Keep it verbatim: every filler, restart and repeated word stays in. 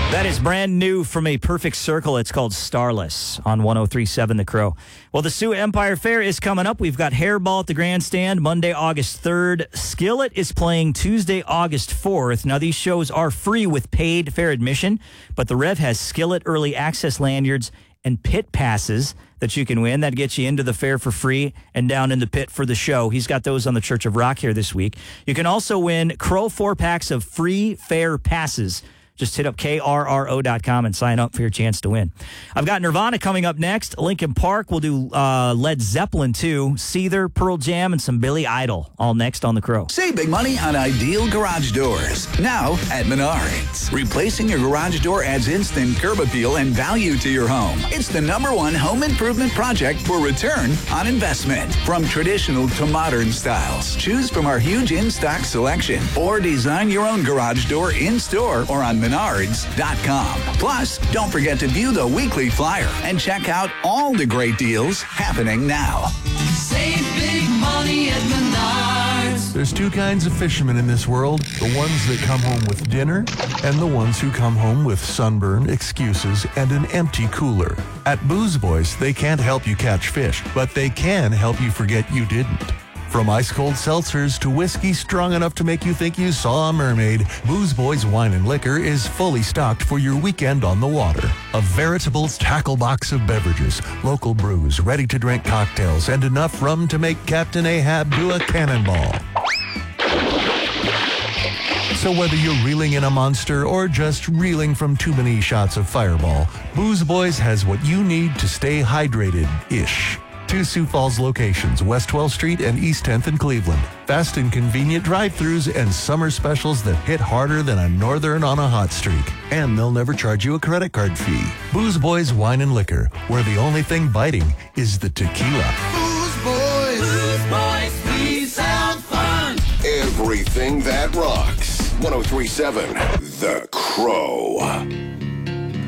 That is brand new from A Perfect Circle. It's called Starless on one oh three point seven The Crow. Well, the Sioux Empire Fair is coming up. We've got Hairball at the Grandstand Monday, August third. Skillet is playing Tuesday, August fourth. Now, these shows are free with paid fair admission, but the Rev has Skillet early access lanyards and pit passes that you can win. That gets you into the fair for free and down in the pit for the show. He's got those on the Church of Rock here this week. You can also win Crow four-packs of free fair passes. Just hit up K R R O dot com and sign up for your chance to win. I've got Nirvana coming up next. Linkin Park. We'll do uh, Led Zeppelin too. Seether, Pearl Jam, and some Billy Idol. All next on The Crow. Save big money on ideal garage doors. Now at Menards. Replacing your garage door adds instant curb appeal and value to your home. It's the number one home improvement project for return on investment. From traditional to modern styles. Choose from our huge in-stock selection or design your own garage door in-store or on Menards dot com. Plus, don't forget to view the weekly flyer and check out all the great deals happening now. Save big money at Menards. There's two kinds of fishermen in this world. The ones that come home with dinner and the ones who come home with sunburn, excuses, and an empty cooler. At Booze Boys, they can't help you catch fish, but they can help you forget you didn't. From ice-cold seltzers to whiskey strong enough to make you think you saw a mermaid, Booze Boys Wine and Liquor is fully stocked for your weekend on the water. A veritable tackle box of beverages, local brews, ready-to-drink cocktails, and enough rum to make Captain Ahab do a cannonball. So whether you're reeling in a monster or just reeling from too many shots of Fireball, Booze Boys has what you need to stay hydrated-ish. Two Sioux Falls locations, West twelfth Street and East tenth in Cleveland. Fast and convenient drive-thrus and summer specials that hit harder than a northern on a hot streak. And they'll never charge you a credit card fee. Booze Boys Wine and Liquor, where the only thing biting is the tequila. Booze Boys! Booze Boys, please sound fun. Everything that rocks. one oh three point seven The Crow.